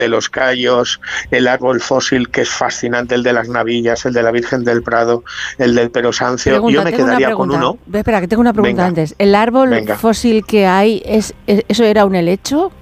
de los Cayos, el árbol fósil que es fascinante, el de las Navillas, el de la Virgen del Prado, el del Perosancio. Yo me quedaría con uno. Espera, que tengo una pregunta Venga, antes. ¿El árbol venga. fósil que hay, eso era un helecho?